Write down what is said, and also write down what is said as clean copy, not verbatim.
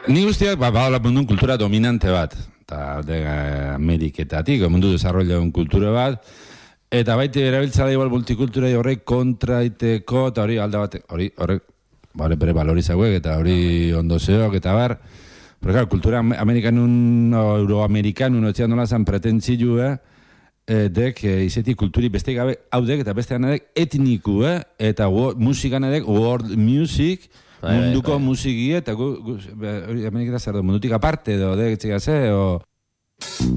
Ni guztiak, badala mundun kultura dominante bat, eta Ameriketatik, mundu desarrollaun kultura bat, eta baite erabiltza da igual multikultura horrek kontraiteko, eta hori alda bat, horrek, bere balorizauek, eta hori ondozeok, eta bar, pero claro, kultura amerikanun, euroamerikanun, otzian nola zan pretentzilu, dek, izetik kulturi beste gabe haudek, eta beste ganadek etniku, eta musikan edek world music, munduko musiki, eta ameriketa zer du, mundutik aparte, edo, dek, txigase, o...